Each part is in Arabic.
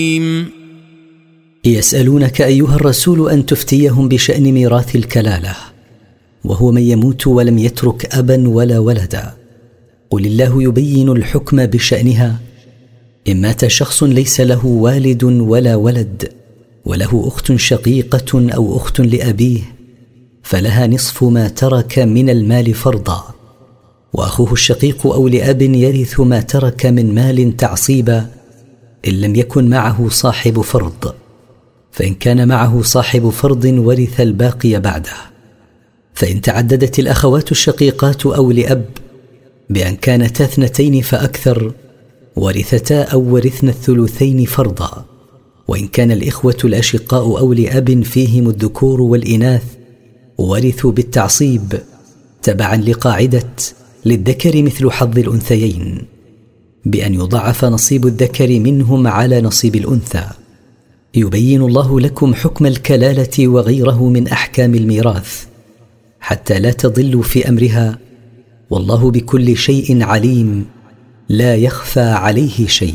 يسألونك أيها الرسول أن تفتيهم بشأن ميراث الكلالة، وهو من يموت ولم يترك أبا ولا ولدا. قل الله يبين الحكم بشأنها. إن مات شخص ليس له والد ولا ولد وله أخت شقيقة أو أخت لأبيه، فلها نصف ما ترك من المال فرضا، وأخوه الشقيق أو لأب يرث ما ترك من مال تعصيبا إن لم يكن معه صاحب فرض، فإن كان معه صاحب فرض ورث الباقي بعده. فإن تعددت الأخوات الشقيقات أو لأب بأن كانتا 2 فأكثر ورثتا أو ورثن الثلثين فرضا. وإن كان الإخوة الأشقاء أو لأب فيهم الذكور والإناث ورثوا بالتعصيب تبعا لقاعدة للذكر مثل حظ الأنثيين، بأن يضعف نصيب الذكر منهم على نصيب الأنثى. يبين الله لكم حكم الكلالة وغيره من أحكام الميراث حتى لا تضلوا في أمرها، والله بكل شيء عليم، لا يخفى عليه شيء.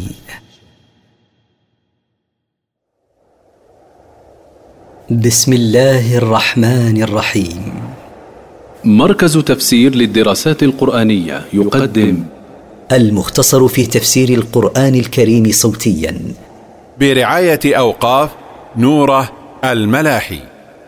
بسم الله الرحمن الرحيم. مركز تفسير للدراسات القرآنية يقدم المختصر في تفسير القرآن الكريم صوتيا برعاية أوقاف نوره الملاحي.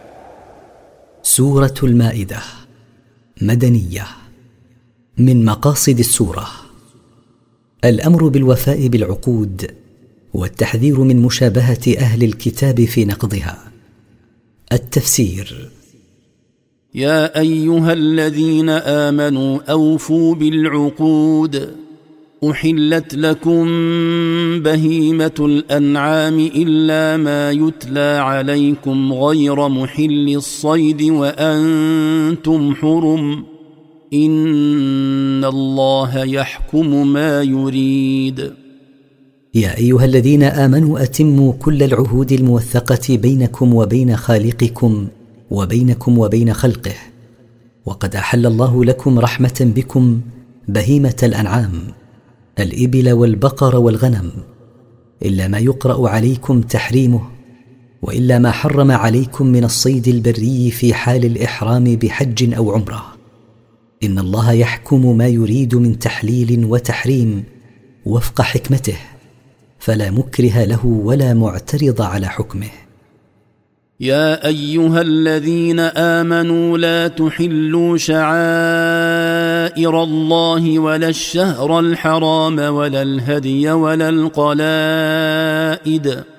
سورة المائدة مدنية. من مقاصد السورة الأمر بالوفاء بالعقود والتحذير من مشابهة أهل الكتاب في نقضها. التفسير: يا أيها الذين آمنوا أوفوا بالعقود، أحلت لكم بهيمة الأنعام إلا ما يتلى عليكم غير محل الصيد وأنتم حرم، إن الله يحكم ما يريد. يا أيها الذين آمنوا أتموا كل العهود الموثقة بينكم وبين خالقكم وبينكم وبين خلقه. وقد أحل الله لكم رحمة بكم بهيمة الأنعام، الإبل والبقر والغنم، إلا ما يقرأ عليكم تحريمه، وإلا ما حرم عليكم من الصيد البري في حال الإحرام بحج أو عمرة. إن الله يحكم ما يريد من تحليل وتحريم وفق حكمته، فلا مكره له ولا معترض على حكمه. يا أيها الذين آمنوا لا تحلوا شعائر الله ولا الشهر الحرام ولا الهدي ولا القلائد